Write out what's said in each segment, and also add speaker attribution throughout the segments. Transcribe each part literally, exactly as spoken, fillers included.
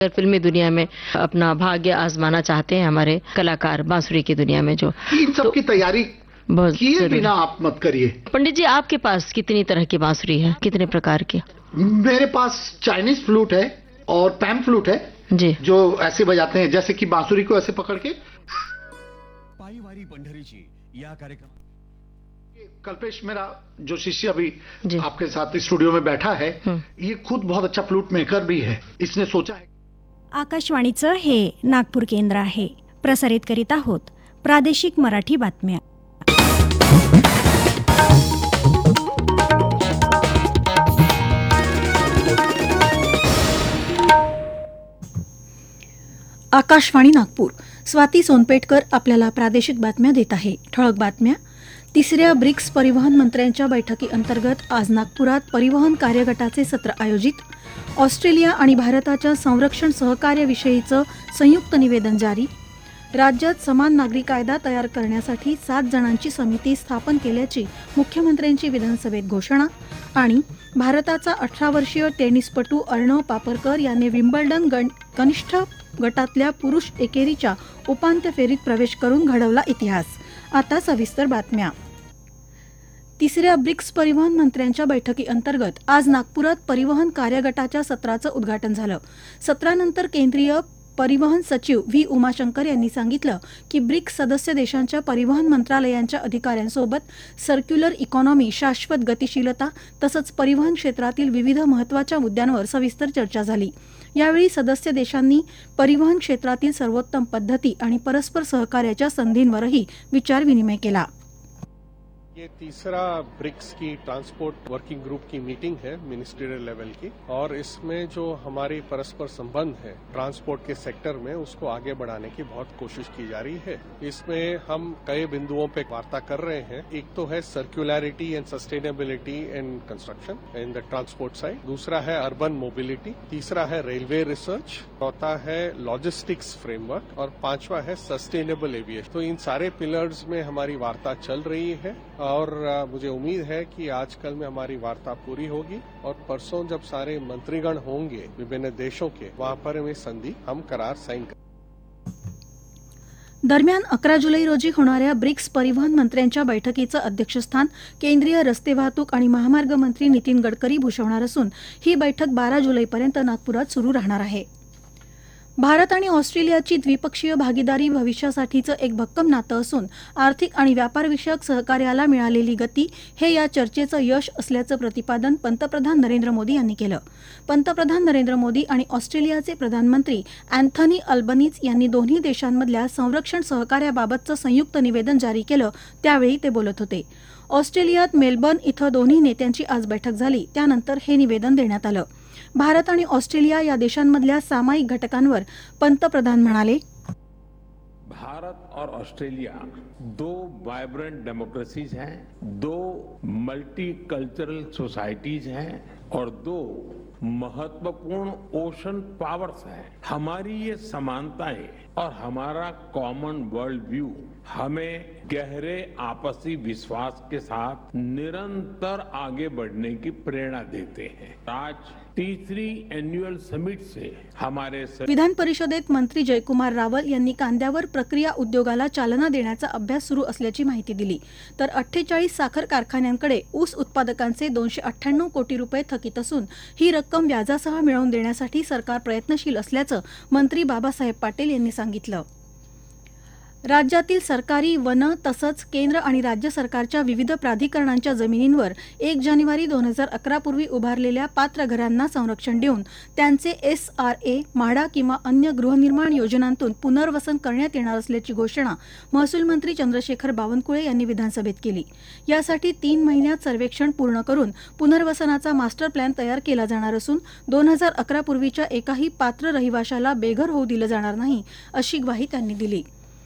Speaker 1: फिल्मी दुनिया में अपना भाग्य आजमाना चाहते हैं हमारे कलाकार बांसुरी की दुनिया में, जो
Speaker 2: इन सब की तैयारी
Speaker 1: बहुत
Speaker 2: किए
Speaker 1: जरूरी।
Speaker 2: बिना आप मत करिए।
Speaker 1: पंडित जी, आपके पास कितनी तरह की बांसुरी है, कितने प्रकार की?
Speaker 2: मेरे पास चाइनीज फ्लूट है और पैम फ्लूट है
Speaker 1: जी,
Speaker 2: जो ऐसे बजाते हैं जैसे कि बांसुरी को ऐसे पकड़ के।
Speaker 3: पाईवारी पंढरीची या कार्यक्रम
Speaker 2: कल्पेश मेरा जो शिष्य अभी
Speaker 1: जी।
Speaker 2: आपके साथ स्टूडियो में बैठा है, ये खुद बहुत अच्छा फ्लूट मेकर भी है। इसने सोचा है।
Speaker 4: आकाशवाणीचं हे नागपूर केंद्र आहे. प्रसारित करीत आहोत प्रादेशिक मराठी बातम्या.
Speaker 5: आकाशवाणी नागपूर. स्वाती सोनपेटकर आपल्याला प्रादेशिक बातम्या देत आहे. ठळक बातम्या. तिसऱ्या ब्रिक्स परिवहन मंत्र्यांच्या बैठकीअंतर्गत आज नागपुरात परिवहन कार्यगटाचे सत्र आयोजित. ऑस्ट्रेलिया आणि भारताच्या संरक्षण सहकार्याविषयीचं संयुक्त निवेदन जारी. राज्यात समान नागरी कायदा तयार करण्यासाठी सात जणांची समिती स्थापन केल्याची मुख्यमंत्र्यांची विधानसभेत घोषणा. आणि भारताचा अठरा वर्षीय टेनिसपटू अर्णव पापरकर याने विम्बल्डन गण कनिष्ठ गटातल्या पुरुष एकेरीच्या उपांत्य फेरीत प्रवेश करून घडवला इतिहास. आता सविस्तर बातम्या. तिसऱ्या ब्रिक्स परिवहन मंत्र्यांच्या बैठकीअंतर्गत आज नागपुरात परिवहन कार्यगटाच्या सत्राचं उद्घाटन झालं. सत्रानंतर केंद्रीय परिवहन सचिव व्ही उमाशंकर यांनी सांगितलं की ब्रिक्स सदस्य देशांच्या परिवहन मंत्रालयांच्या अधिकाऱ्यांसोबत सर्क्युलर इकॉनॉमी, शाश्वत गतिशीलता तसंच परिवहन क्षेत्रातील विविध महत्त्वाच्या मुद्द्यांवर सविस्तर चर्चा झाली. यावेळी सदस्य देशांनी परिवहन क्षेत्रातील सर्वोत्तम पद्धती आणि परस्पर सहकार्याच्या संधींवरही विचारविनिमय केला.
Speaker 6: ये तीसरा ब्रिक्स की ट्रांसपोर्ट वर्किंग ग्रुप की मीटिंग है मिनिस्ट्रियल लेवल की, और इसमें जो हमारी परस्पर संबंध है ट्रांसपोर्ट के सेक्टर में उसको आगे बढ़ाने की बहुत कोशिश की जा रही है. इसमें हम कई बिंदुओं पे वार्ता कर रहे हैं. एक तो है सर्क्युलरिटी end sustainability in construction in the transport side, दूसरा है अर्बन मोबिलिटी, तीसरा है रेलवे रिसर्च, चौथा है लॉजिस्टिक्स फ्रेमवर्क और पांचवा है सस्टेनेबल एविएशन. तो इन सारे पिलर्स में हमारी वार्ता चल रही है और मुझे उम्मीद है कि आज कल में हमारी वार्ता पूरी होगी और परसों जब सारे मंत्रीगण होंगे विभिन्न देशों के, वहां पर में संधि हम करार साइन कर.
Speaker 5: दरम्यान अकरा जुलै रोजी होणाऱ्या ब्रिक्स परिवहन मंत्र्यांच्या बैठकीचं अध्यक्षस्थान केंद्रीय रस्ते वाहतूक आणि महामार्ग मंत्री नितीन गडकरी भूषवणार असून ही बैठक बारा जुलैपर्यंत नागपुरात सुरू राहणार आहे. भारत आणि ऑस्ट्रेलियाची द्विपक्षीय भागीदारी भविष्यासाठीचं एक भक्कम नातं असून आर्थिक आणि व्यापारविषयक सहकार्याला मिळालेली गती हे या चर्चेचं यश असल्याचं प्रतिपादन पंतप्रधान नरेंद्र मोदी यांनी केलं. पंतप्रधान नरेंद्र मोदी आणि ऑस्ट्रेलियाचे प्रधानमंत्री अँथनी अल्बनीज यांनी दोन्ही देशांमधल्या संरक्षण सहकार्याबाबतचं संयुक्त निवेदन जारी केलं. त्यावेळी ते बोलत होते. ऑस्ट्रेलियात मेलबर्न इथं दोन्ही नेत्यांची आज बैठक झाली. त्यानंतर हे निवेदन देण्यात आलं. भारत आणि ऑस्ट्रेलिया या देशांमधल्या सामायिक घटकांवर पंतप्रधान म्हणाले,
Speaker 7: भारत और ऑस्ट्रेलिया दो वाइब्रेंट डेमोक्रेसीज हैं, दो मल्टीकल्चरल सोसाइटीज हैं और दो महत्वपूर्ण ओशन पावर्स हैं. हमारी ये समानताएं और हमारा कॉमन वर्ल्ड व्यू हमें गहरे आपसी विश्वास के साथ निरंतर आगे बढ़ने की प्रेरणा देते हैं. आज तीसरी एन्युअल समिट से हमारे
Speaker 5: विधान परिषदेत मंत्री जयकुमार रावल यांनी कांद्यावर प्रक्रिया उद्योगाला चालना देण्याचा अभ्यास सुरू असल्याची माहिती दिली. तर अठ्ठेचाळीस साखर कारखान्यांकडे ऊस उत्पादकांचे दोनशे अठ्ठ्याण्णव कोटी रुपये थकीत असून ही रक्कम व्याजासह मिळवून देण्यासाठी सरकार प्रयत्नशील असल्याचं मंत्री बाबासाहेब पाटील यांनी सांगितलं. राज्यातील सरकारी, वन तसंच केंद्र आणि राज्य सरकारच्या विविध प्राधिकरणांच्या जमिनींवर एक जानेवारी दोन हजार अकरा पूर्वी उभारलेल्या पात्र घरांना संरक्षण देऊन त्यांचे एस आर ए, म्हाडा किंवा अन्य गृहनिर्माण योजनांतून पुनर्वसन करण्यात येणार असल्याची घोषणा महसूल मंत्री चंद्रशेखर बावनकुळे यांनी विधानसभेत केली. यासाठी तीन महिन्यात सर्वेक्षण पूर्ण करून पुनर्वसनाचा मास्टर प्लॅन तयार केला जाणार असून दोन हजार अकरा पूर्वीच्या एकाही पात्र रहिवाशाला बेघर होऊ दिलं जाणार नाही, अशी ग्वाही त्यांनी दिली.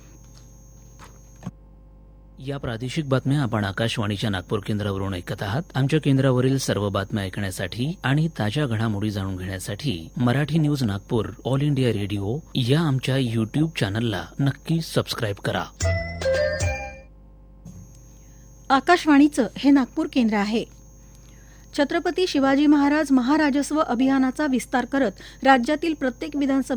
Speaker 8: या प्रादेशिक बातम्या आपण आकाशवाणीच्या नागपूर केंद्रावरून ऐकत आहात. आमच्या केंद्रावरील सर्व बातम्या ऐकण्यासाठी आणि ताज्या घडामोडी जाणून घेण्यासाठी Marathi news Nagpur all India radio या आमच्या यूट्यूब चॅनलला नक्की सबस्क्राईब करा.
Speaker 5: आकाशवाणीचं हे नागपूर केंद्र आहे. छत्रपती शिवाजी महाराज महाराजस्व अभियानाचा विस्तार करत राज्यातील प्रत्येक विधानसभा